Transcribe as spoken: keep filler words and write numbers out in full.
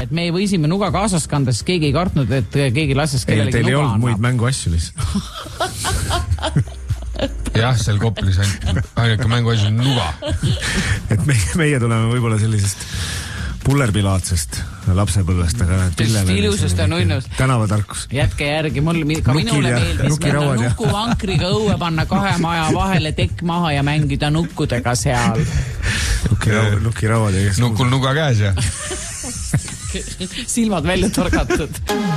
et me võisime nuga kaasas kanda, siis keegi ei kartnud, et keegi lases kellelegi teil nuga ei olnud annab. muid mänguasju lihtsalt. jah, seal Koplis ainuke mänguasju nuga. et meie, meie tuleme võib-olla sellisest pullerpilaatsest lapsepõlvest, aga ilusust on unnust. Tänavatarkus. Jätke järgi, mul ka minule meeldis minna nukuvankriga õue panna kahe maja vahele tekk maha ja mängida nukkudega seal. Nukirauad. Nukul nuga käes ja silmad välja torgatud.